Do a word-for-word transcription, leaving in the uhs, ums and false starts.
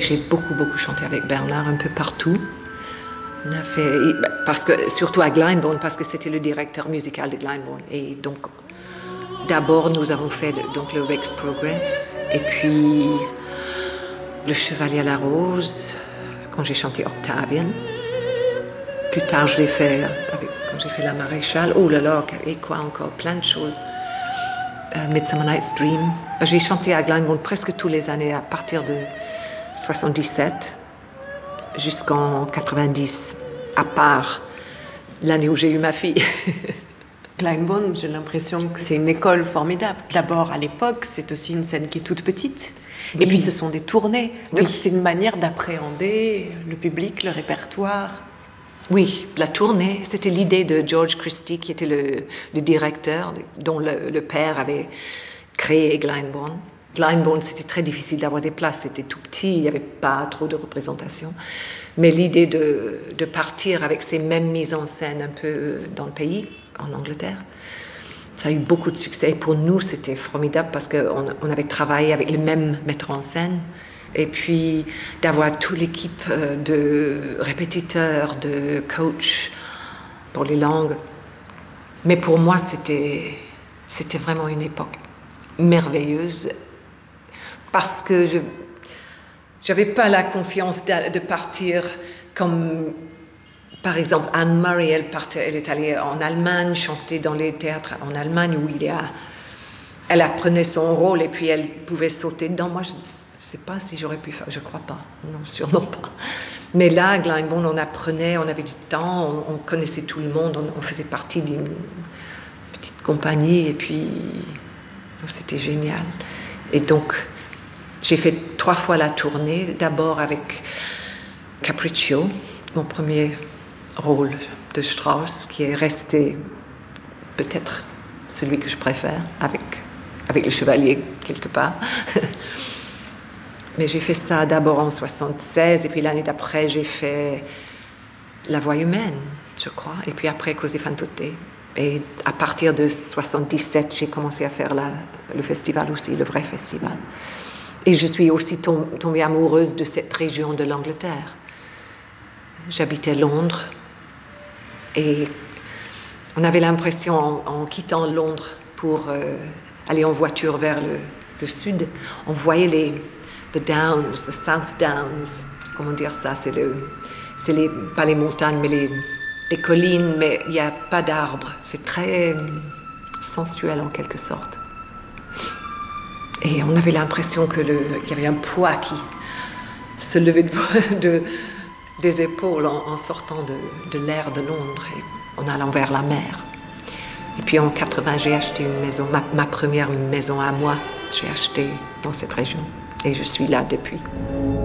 j'ai beaucoup, beaucoup chanté avec Bernard un peu partout. On a fait, parce que, surtout à Glyndebourne, parce que c'était le directeur musical de Glyndebourne. Et donc, d'abord, nous avons fait donc, le Rex Progress, et puis le Chevalier à la Rose, quand j'ai chanté Octavian. Plus tard, je l'ai fait avec, quand j'ai fait La Maréchale. Oh là là, et quoi encore, plein de choses. Uh, Midsummer Night's Dream. J'ai chanté à Glyndebourne presque tous les années, à partir de soixante-dix-sept jusqu'en quatre-vingt-dix, à part l'année où j'ai eu ma fille. Glyndebourne, j'ai l'impression que c'est une école formidable. D'abord, à l'époque, c'est aussi une scène qui est toute petite. Oui. Et puis, ce sont des tournées. Donc, oui. C'est une manière d'appréhender le public, le répertoire. Oui, la tournée, c'était l'idée de George Christie, qui était le, le directeur, dont le, le père avait créé Glyndebourne. Glyndebourne, c'était très difficile d'avoir des places, c'était tout petit, il n'y avait pas trop de représentation. Mais l'idée de, de partir avec ces mêmes mises en scène un peu dans le pays, en Angleterre, ça a eu beaucoup de succès. Et pour nous, c'était formidable parce qu'on on avait travaillé avec le même metteur en scène. Et puis d'avoir toute l'équipe de répétiteurs, de coachs pour les langues. Mais pour moi, c'était, c'était vraiment une époque merveilleuse parce que je n'avais pas la confiance de, de partir comme, par exemple, Anne Murray, elle, partait, elle est allée en Allemagne, chanter dans les théâtres en Allemagne où il y a... Elle apprenait son rôle et puis elle pouvait sauter dedans. Moi, je ne sais pas si j'aurais pu faire. Je ne crois pas. Non, sûrement pas. Mais là, à Glyndebourne, on apprenait, on avait du temps, on, on connaissait tout le monde, on, on faisait partie d'une petite compagnie et puis c'était génial. Et donc, j'ai fait trois fois la tournée. D'abord avec Capriccio, mon premier rôle de Strauss, qui est resté peut-être celui que je préfère, avec... avec le Chevalier, quelque part. Mais j'ai fait ça d'abord en soixante-seize, et puis l'année d'après, j'ai fait La Voix humaine, je crois, et puis après Così fan tutte. Et à partir de soixante-dix-sept, j'ai commencé à faire la, le festival aussi, le vrai festival. Et je suis aussi tom- tombée amoureuse de cette région de l'Angleterre. J'habitais Londres, et on avait l'impression, en, en quittant Londres pour... Euh, aller en voiture vers le, le sud, on voyait les the Downs, the South Downs, comment dire ça, c'est, le, c'est les, pas les montagnes, mais les, les collines, mais il n'y a pas d'arbres, c'est très sensuel en quelque sorte. Et on avait l'impression que le, qu'il y avait un poids qui se levait de, de, des épaules en, en sortant de, de l'air de Londres et en allant vers la mer. Et puis en quatre-vingts, j'ai acheté une maison, ma, ma première maison à moi, j'ai acheté dans cette région. Et je suis là depuis.